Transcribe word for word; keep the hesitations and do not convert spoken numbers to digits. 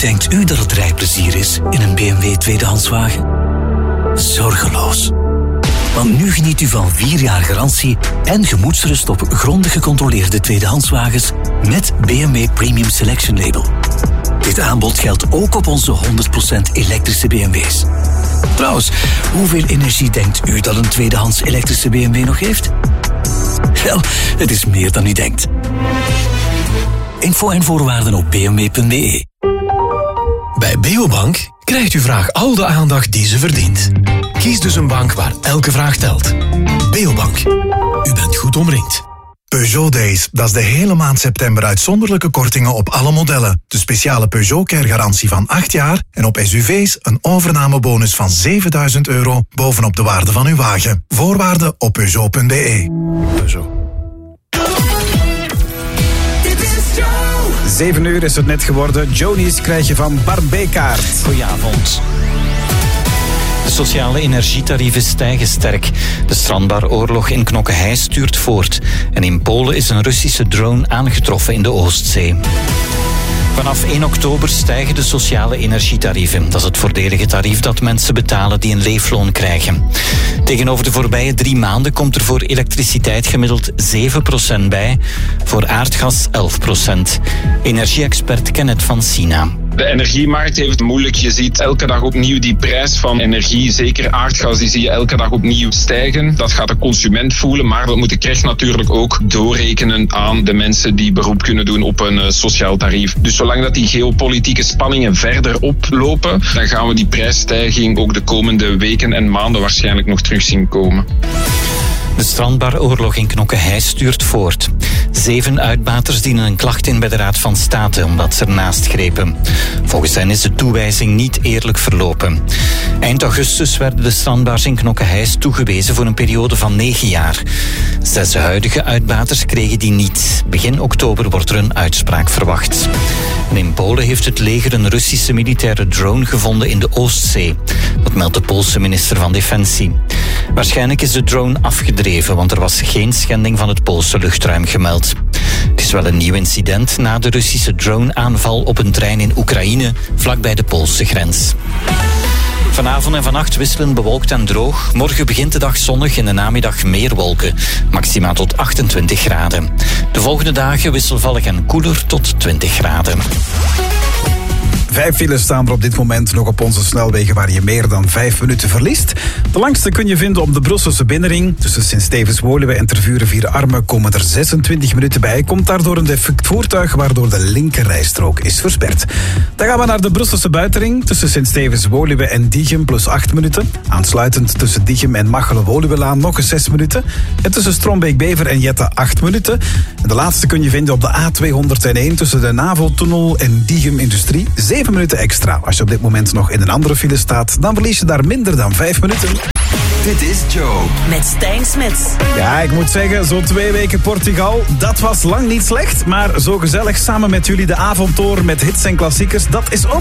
denkt u dat het rijplezier is in een B M W tweedehandswagen? Zorgeloos. Want nu geniet u van vier jaar garantie en gemoedsrust op grondig gecontroleerde tweedehandswagens met B M W Premium Selection Label. Dit aanbod geldt ook op onze honderd procent elektrische B M W's. Trouwens, hoeveel energie denkt u dat een tweedehands elektrische B M W nog heeft? Wel, het is meer dan u denkt. Info en voorwaarden op b m w punt b e. Bij Beobank krijgt uw vraag al de aandacht die ze verdient. Kies dus een bank waar elke vraag telt. Beobank. U bent goed omringd. Peugeot Days, dat is de hele maand september uitzonderlijke kortingen op alle modellen. De speciale Peugeot Care garantie van acht jaar en op S U V's een overnamebonus van zevenduizend euro bovenop de waarde van uw wagen. Voorwaarden op peugeot punt b e. Peugeot. Zeven uur is het net geworden. Jonies krijg je van Barbekaart. Goedenavond. De sociale energietarieven stijgen sterk. De strandbaroorlog in Knokke-Heist stuurt voort. En in Polen is een Russische drone aangetroffen in de Oostzee. Vanaf één oktober stijgen de sociale energietarieven. Dat is het voordelige tarief dat mensen betalen die een leefloon krijgen. Tegenover de voorbije drie maanden komt er voor elektriciteit gemiddeld zeven procent bij. Voor aardgas elf procent. Energie-expert Kenneth van Sina. De energiemarkt heeft het moeilijk. Je ziet elke dag opnieuw die prijs van energie, zeker aardgas, die zie je elke dag opnieuw stijgen. Dat gaat de consument voelen, maar dat moet de Kreg natuurlijk ook doorrekenen aan de mensen die beroep kunnen doen op een uh, sociaal tarief. Dus zolang dat die geopolitieke spanningen verder oplopen, dan gaan we die prijsstijging ook de komende weken en maanden waarschijnlijk nog terug zien komen. De strandbaroorlog in Knokke-Heist stuurt voort. Zeven uitbaters dienen een klacht in bij de Raad van State omdat ze ernaast grepen. Volgens hen is de toewijzing niet eerlijk verlopen. Eind augustus werden de strandbaars in Knokke-Heist toegewezen voor een periode van negen jaar. Zes huidige uitbaters kregen die niet. Begin oktober wordt er een uitspraak verwacht. En in Polen heeft het leger een Russische militaire drone gevonden in de Oostzee. Dat meldt de Poolse minister van Defensie. Waarschijnlijk is de drone afgedreven, want er was geen schending van het Poolse luchtruim gemeld. Het is wel een nieuw incident na de Russische drone-aanval op een trein in Oekraïne, vlakbij de Poolse grens. Vanavond en vannacht wisselen bewolkt en droog. Morgen begint de dag zonnig, in de namiddag meer wolken. Maxima tot achtentwintig graden. De volgende dagen wisselvallig en koeler tot twintig graden. Vijf files staan er op dit moment nog op onze snelwegen waar je meer dan vijf minuten verliest. De langste kun je vinden op de Brusselse binnenring. Tussen Sint-Stevens-Woluwe en Tervuren-Vier-Armen komen er zesentwintig minuten bij. Komt daardoor een defect voertuig waardoor de linkerrijstrook is versperd. Dan gaan we naar de Brusselse buitenring. Tussen Sint-Stevens-Woluwe en Diegem plus acht minuten. Aansluitend tussen Diegem en Machelen-Woluwelaan nog eens zes minuten. En tussen Strombeek-Bever en Jette acht minuten. En de laatste kun je vinden op de A tweehonderdéén tussen de Navo-tunnel en Diegem Industrie. zeven minuten extra. Als je op dit moment nog in een andere file staat, dan verlies je daar minder dan vijf minuten. Dit is Joe. Met Stijn Smits. Ja, ik moet zeggen, zo twee weken Portugal, dat was lang niet slecht. Maar zo gezellig samen met jullie de avondtour met hits en klassiekers, dat is ook